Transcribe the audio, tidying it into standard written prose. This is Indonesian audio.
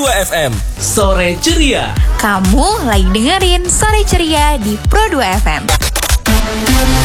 Pro2 FM. Sore ceria. Kamu lagi dengerin Sore Ceria di Pro2 FM.